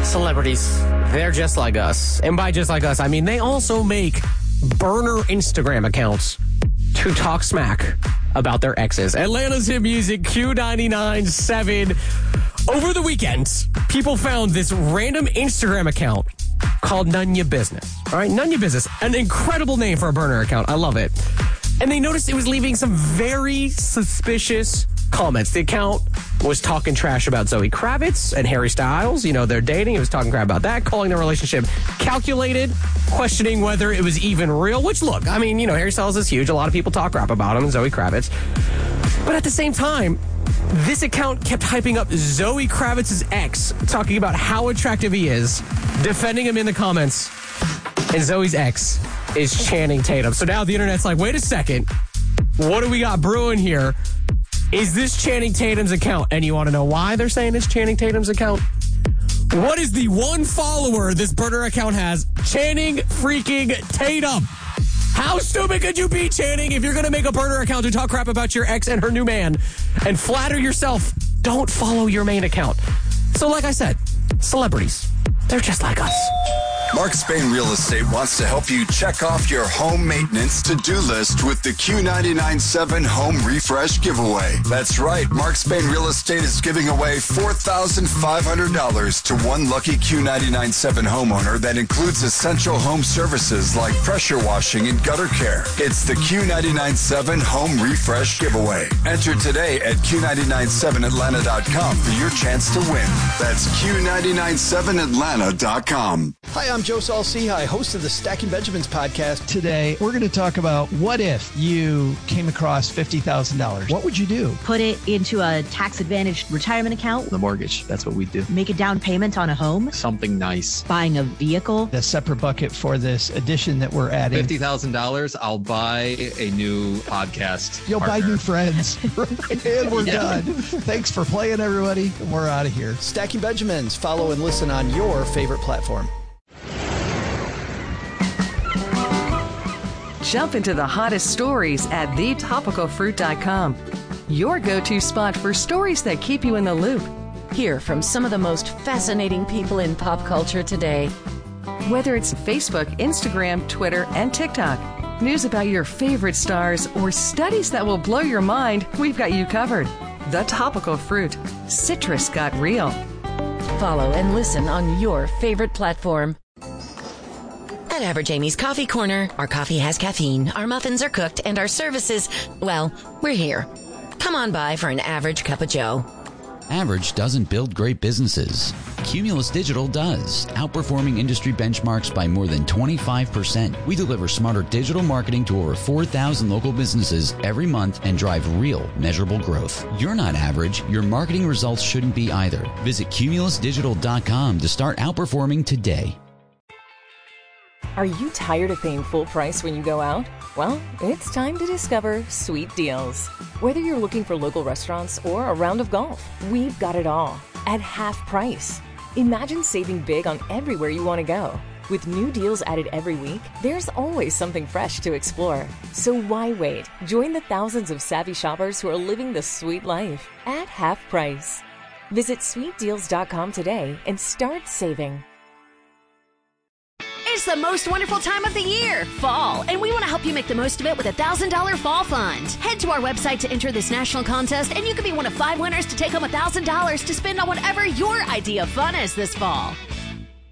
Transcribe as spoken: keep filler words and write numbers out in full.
Celebrities, they're just like us. And by just like us, I mean they also make burner Instagram accounts to talk smack about their exes. Atlanta's hit music, Q ninety-nine point seven. Over the weekend, people found this random Instagram account called None Ya Business. All right, None Ya Business. An incredible name for a burner account. I love it. And they noticed it was leaving some very suspicious comments. The account was talking trash about Zoe Kravitz and Harry Styles. You know, they're dating. It was talking crap about that, calling their relationship calculated, questioning whether it was even real, which, look, I mean, you know, Harry Styles is huge. A lot of people talk crap about him and Zoe Kravitz. But at the same time, this account kept hyping up Zoe Kravitz's ex, talking about how attractive he is, defending him in the comments. And Zoe's ex is Channing Tatum. So now the internet's like, wait a second. What do we got brewing here? Is this Channing Tatum's account? And you want to know why they're saying it's Channing Tatum's account? What is the one follower this burner account has? Channing freaking Tatum. How stupid could you be, Channing, if you're going to make a burner account to talk crap about your ex and her new man and flatter yourself? Don't follow your main account. So like I said, celebrities, they're just like us. Mark Spain Real Estate wants to help you check off your home maintenance to-do list with the Q ninety-nine point seven Home Refresh Giveaway. That's right. Mark Spain Real Estate is giving away four thousand five hundred dollars to one lucky Q ninety-nine point seven homeowner that includes essential home services like pressure washing and gutter care. It's the Q ninety-nine point seven Home Refresh Giveaway. Enter today at Q ninety-nine seven Atlanta dot com for your chance to win. That's Q ninety-nine seven Atlanta dot com. Hi, I'm Joe Saul-Sehy, host of the Stacking Benjamins podcast. Today, we're going to talk about what if you came across fifty thousand dollars. What would you do? Put it into a tax-advantaged retirement account. The mortgage, that's what we do. Make a down payment on a home. Something nice. Buying a vehicle. A separate bucket for this addition that we're adding. fifty thousand dollars, I'll buy a new podcast You'll partner. buy new friends. And we're Yeah. done. Thanks for playing, everybody. We're out of here. Stacking Benjamins. Follow and listen on your favorite platform. Jump into the hottest stories at the topical fruit dot com. Your go-to spot for stories that keep you in the loop. Hear from some of the most fascinating people in pop culture today. Whether it's Facebook, Instagram, Twitter, and TikTok, news about your favorite stars, or studies that will blow your mind, we've got you covered. The Topical Fruit. Citrus got real. Follow and listen on your favorite platform. At Average Amy's Coffee Corner, our coffee has caffeine, our muffins are cooked, and our services, well, we're here. Come on by for an average cup of joe. Average doesn't build great businesses. Cumulus Digital does, outperforming industry benchmarks by more than twenty-five percent. We deliver smarter digital marketing to over four thousand local businesses every month and drive real, measurable growth. You're not average. Your marketing results shouldn't be either. Visit cumulus digital dot com to start outperforming today. Are you tired of paying full price when you go out? Well, it's time to discover Sweet Deals. Whether you're looking for local restaurants or a round of golf, we've got it all at half price. Imagine saving big on everywhere you want to go. With new deals added every week, there's always something fresh to explore. So why wait? Join the thousands of savvy shoppers who are living the sweet life at half price. Visit sweet deals dot com today and start saving. It's the most wonderful time of the year, fall, and we want to help you make the most of it with a one thousand dollars Fall Fund. Head to our website to enter this national contest, and you could be one of five winners to take home one thousand dollars to spend on whatever your idea of fun is this fall.